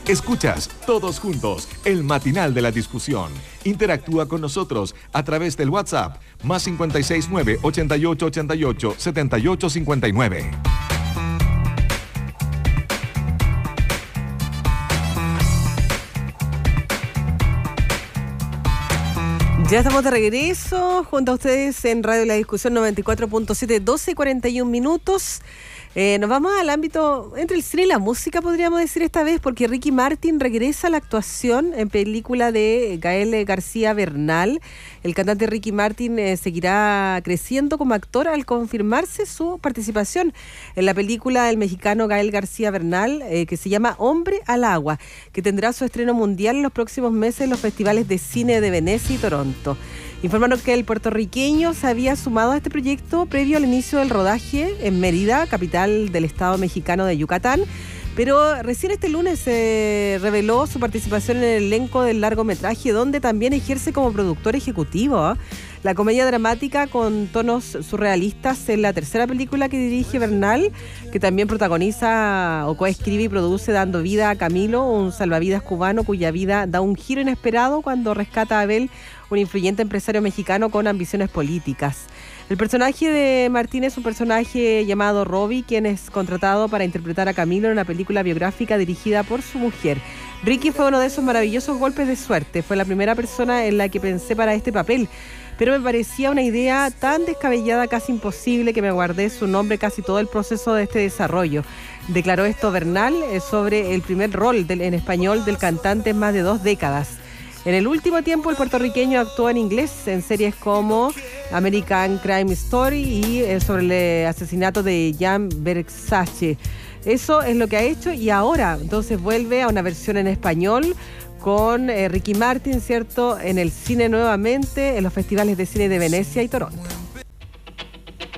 Escuchas Todos Juntos, el matinal de la discusión. Interactúa con nosotros a través del WhatsApp, más 569 8888 7859. Ya estamos de regreso junto a ustedes en Radio La Discusión 94.7, 12:41 minutos. Nos vamos al ámbito entre el cine y la música, podríamos decir esta vez, porque Ricky Martin regresa a la actuación en película de Gael García Bernal. El cantante Ricky Martin seguirá creciendo como actor al confirmarse su participación en la película del mexicano Gael García Bernal, que se llama Hombre al Agua, que tendrá su estreno mundial en los próximos meses en los festivales de cine de Venecia y Toronto. Informaron que el puertorriqueño se había sumado a este proyecto previo al inicio del rodaje en Mérida, capital del estado mexicano de Yucatán, pero recién este lunes se reveló su participación en el elenco del largometraje, donde también ejerce como productor ejecutivo. La comedia dramática con tonos surrealistas es la tercera película que dirige Bernal, que también protagoniza o coescribe y produce, dando vida a Camilo, un salvavidas cubano cuya vida da un giro inesperado cuando rescata a Abel, un influyente empresario mexicano con ambiciones políticas. El personaje de Martín es un personaje llamado Robbie, quien es contratado para interpretar a Camilo en una película biográfica dirigida por su mujer. Ricky fue uno de esos maravillosos golpes de suerte. Fue la primera persona en la que pensé para este papel, pero me parecía una idea tan descabellada, casi imposible, que me guardé su nombre casi todo el proceso de este desarrollo. Declaró esto Bernal sobre el primer rol en español del cantante en más de 2 décadas. En el último tiempo, el puertorriqueño actuó en inglés en series como American Crime Story y sobre el asesinato de Jan Versace. Eso es lo que ha hecho, y ahora entonces vuelve a una versión en español con Ricky Martin, ¿cierto?, en el cine nuevamente, en los festivales de cine de Venecia y Toronto.